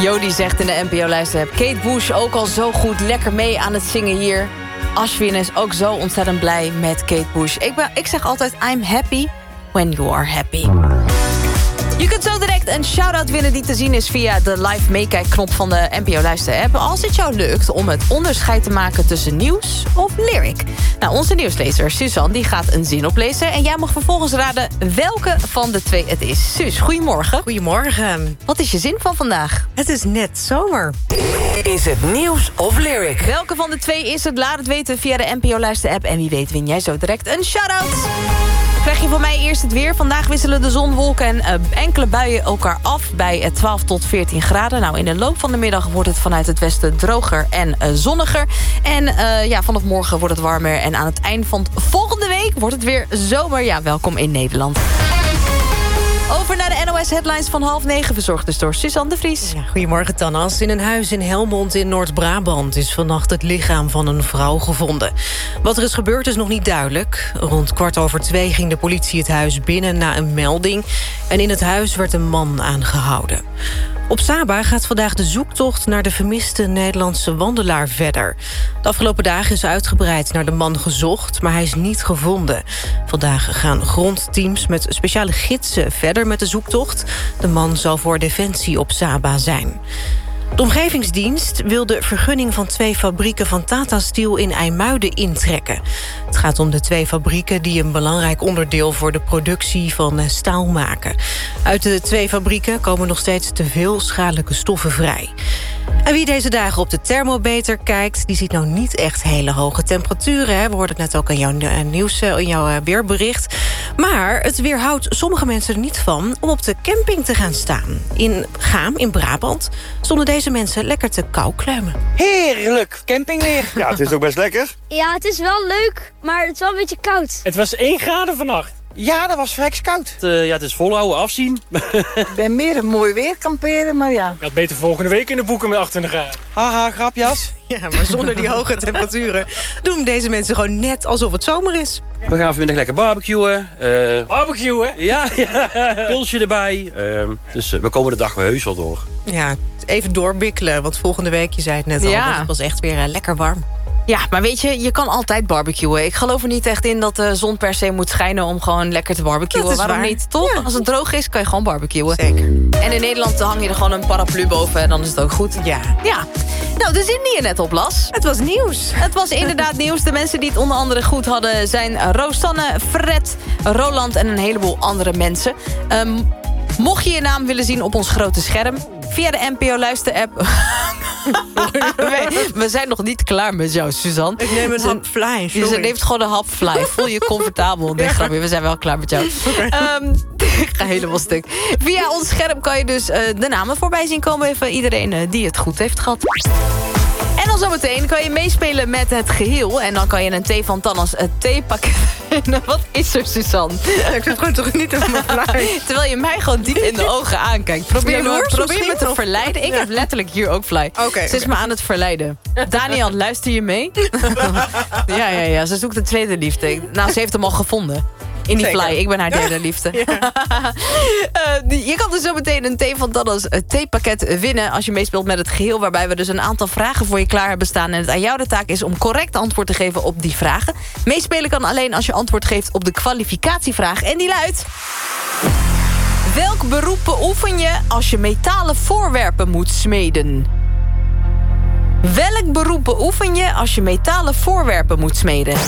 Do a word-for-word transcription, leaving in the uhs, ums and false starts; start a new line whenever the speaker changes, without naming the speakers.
Jody zegt in de N P O-lijst-app... Kate Bush ook al zo goed, lekker mee aan het zingen hier. Ashwin is ook zo ontzettend blij met Kate Bush. Ik, ben, ik zeg altijd, I'm happy when you are happy. Je kunt zo direct een shout-out winnen die te zien is... via de live meekijkknop van de N P O-luister-app... als het jou lukt om het onderscheid te maken tussen nieuws of lyric. Nou, onze nieuwslezer Suzanne die gaat een zin oplezen... en jij mag vervolgens raden welke van de twee het is. Suus, goedemorgen.
Goedemorgen.
Wat is je zin van vandaag?
Het is net zomer.
Is het nieuws of lyric?
Welke van de twee is het? Laat het weten via de N P O-luister-app... en wie weet win jij zo direct een shout-out. Krijg je van mij eerst het weer. Vandaag wisselen de zon, wolken en uh, enkele buien elkaar af bij uh, twaalf tot veertien graden. Nou, in de loop van de middag wordt het vanuit het westen droger en uh, zonniger. En uh, ja, vanaf morgen wordt het warmer. En aan het eind van volgende week wordt het weer zomer. Ja, welkom in Nederland. Over naar de N O S-headlines van half negen... verzorgd dus door Suzanne de Vries.
Ja, goedemorgen, Tannas. In een huis in Helmond in Noord-Brabant... is vannacht het lichaam van een vrouw gevonden. Wat er is gebeurd is nog niet duidelijk. Rond kwart over twee ging de politie het huis binnen na een melding. En in het huis werd een man aangehouden. Op Saba gaat vandaag de zoektocht naar de vermiste Nederlandse wandelaar verder. De afgelopen dagen is uitgebreid naar de man gezocht, maar hij is niet gevonden. Vandaag gaan grondteams met speciale gidsen verder met de zoektocht. De man zal voor Defensie op Saba zijn. De Omgevingsdienst wil de vergunning van twee fabrieken van Tata Steel in IJmuiden intrekken. Het gaat om de twee fabrieken die een belangrijk onderdeel voor de productie van staal maken. Uit de twee fabrieken komen nog steeds te veel schadelijke stoffen vrij. En wie deze dagen op de thermometer kijkt, die ziet nou niet echt hele hoge temperaturen. Hè? We hoorden het net ook in jouw nieuws, in jouw weerbericht. Maar het weerhoudt sommige mensen er niet van om op de camping te gaan staan. In Gaam, in Brabant, stonden deze mensen lekker te kaukleumen.
Heerlijk, campingweer. Ja, het is ook best lekker.
Ja, het is wel leuk, maar het is wel een beetje koud.
Het was één graden vannacht.
Ja, dat was vreks koud.
Uh, ja, het is volhouden, afzien.
Ik ben meer een mooi weer kamperen, maar ja.
Je had beter volgende week in de boeken met achtentwintig graden.
Haha, grapjas.
Ja, maar zonder die hoge temperaturen doen deze mensen gewoon net alsof het zomer is.
We gaan vanmiddag lekker barbecuen. Uh,
Barbecuen?
Ja, ja. Pilsje erbij. Uh, dus uh, we komen de dag weer heus wel door.
Ja, even doorbikkelen, want volgende week, je zei het net al,
Ja.
het was echt weer uh, lekker warm.
Ja, maar weet je, je kan altijd barbecuen. Ik geloof er niet echt in dat de zon per se moet schijnen... om gewoon lekker te barbecuen.
Dat is
Waarom
waar.
niet, toch?
Ja.
Als het droog is, kan je gewoon barbecuen.
Zeker.
En in Nederland hang je er gewoon een paraplu boven... en dan is het ook goed.
Ja.
Ja. Nou, de zin die je net oplas.
Het was nieuws.
Het was inderdaad nieuws. De mensen die het onder andere goed hadden... zijn Rosanne, Fred, Roland en een heleboel andere mensen. Um, mocht je je naam willen zien op ons grote scherm... via de N P O-luister-app... we, we zijn nog niet klaar met jou, Suzanne.
Ik neem een hapfly.
Je neemt gewoon een hapfly. Voel je comfortabel. Nee, grapje, we zijn wel klaar met jou. Okay. Um, ik ga helemaal stuk. Via ons scherm kan je dus uh, de namen voorbij zien komen... van iedereen uh, die het goed heeft gehad. En dan zometeen kan je meespelen met het geheel. En dan kan je een thee van Tannas het theepakket winnen. Wat is er, Suzanne?
Ja, ik zit gewoon toch niet op mijn fly.
Terwijl je mij gewoon diep in de ogen aankijkt. Probeer,
Ja,
me, probeer me te
of...
verleiden. Ik
ja.
heb letterlijk hier ook fly.
Okay,
ze is
okay.
me aan het verleiden. Daniel, luister je mee? ja, ja, ja. Ze zoekt een tweede liefde. Nou, ze heeft hem al gevonden. In die
Zeker.
fly. Ik ben haar derde liefde.
Ja.
uh, je kan dus zo meteen een thee van Tannas het theepakket winnen... als je meespeelt met het geheel... waarbij we dus een aantal vragen voor je klaar hebben staan... en het aan jou de taak is om correct antwoord te geven op die vragen. Meespelen kan alleen als je antwoord geeft op de kwalificatievraag. En die luidt... Welk beroep beoefen je als je metalen voorwerpen moet smeden? Welk beroep beoefen je als je metalen voorwerpen moet smeden?